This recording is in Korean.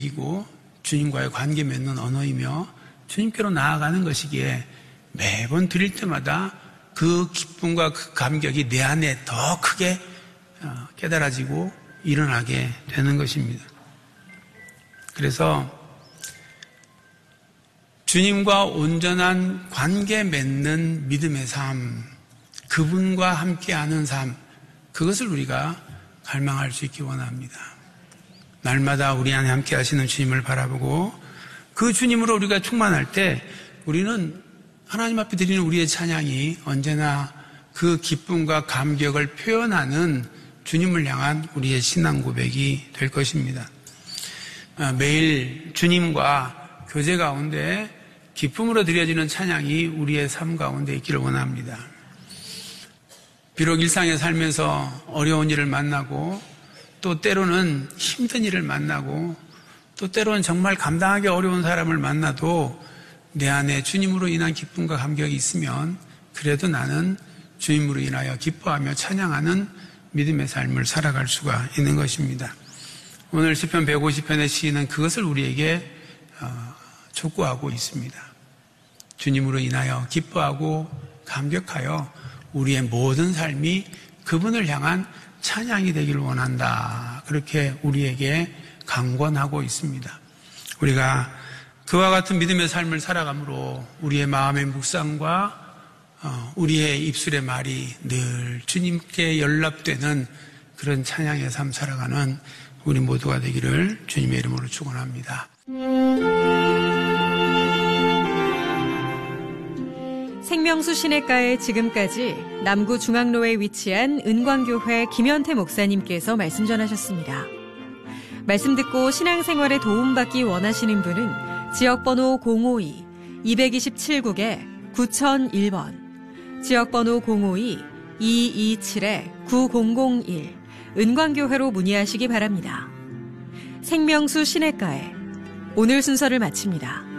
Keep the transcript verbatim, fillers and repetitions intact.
이고 주님과의 관계 맺는 언어이며 주님께로 나아가는 것이기에 매번 드릴 때마다 그 기쁨과 그 감격이 내 안에 더 크게 깨달아지고 일어나게 되는 것입니다. 그래서 주님과 온전한 관계 맺는 믿음의 삶, 그분과 함께하는 삶, 그것을 우리가 갈망할 수 있기 원합니다. 날마다 우리 안에 함께 하시는 주님을 바라보고 그 주님으로 우리가 충만할 때 우리는 하나님 앞에 드리는 우리의 찬양이 언제나 그 기쁨과 감격을 표현하는 주님을 향한 우리의 신앙 고백이 될 것입니다. 매일 주님과 교제 가운데 기쁨으로 드려지는 찬양이 우리의 삶 가운데 있기를 원합니다. 비록 일상에 살면서 어려운 일을 만나고 또 때로는 힘든 일을 만나고 또 때로는 정말 감당하기 어려운 사람을 만나도 내 안에 주님으로 인한 기쁨과 감격이 있으면 그래도 나는 주님으로 인하여 기뻐하며 찬양하는 믿음의 삶을 살아갈 수가 있는 것입니다. 오늘 시편 백오십 편의 시인은 그것을 우리에게 촉구하고 있습니다. 주님으로 인하여 기뻐하고 감격하여 우리의 모든 삶이 그분을 향한 찬양이 되기를 원한다. 그렇게 우리에게 강권하고 있습니다. 우리가 그와 같은 믿음의 삶을 살아감으로 우리의 마음의 묵상과 우리의 입술의 말이 늘 주님께 연락되는 그런 찬양의 삶 살아가는 우리 모두가 되기를 주님의 이름으로 축원합니다. 생명수 시내가에 지금까지 남구중앙로에 위치한 은광교회 김현태 목사님께서 말씀 전하셨습니다. 말씀 듣고 신앙생활에 도움받기 원하시는 분은 지역번호 공오이 이이칠 국에 구공공일 번, 지역번호 공오이 이이칠 구공공일 은광교회로 문의하시기 바랍니다. 생명수 시내가에 오늘 순서를 마칩니다.